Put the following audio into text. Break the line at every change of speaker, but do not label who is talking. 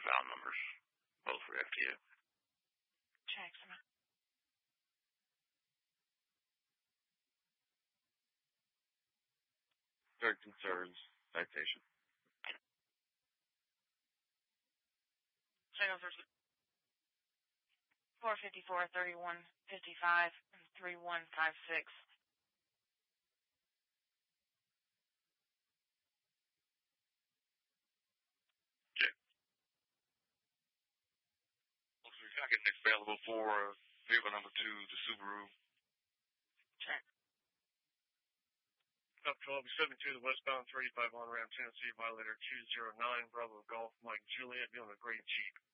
file numbers, both for FTO.
Check.
Third concerns, citation.
Check over 454, 3155, and 3156.
Packet next available for vehicle number 2, the Subaru.
Check.
Up 1272, the westbound 35 on-ramp Tennessee, violator 209, Bravo Golf, Mike Juliet, dealing with Great Jeep.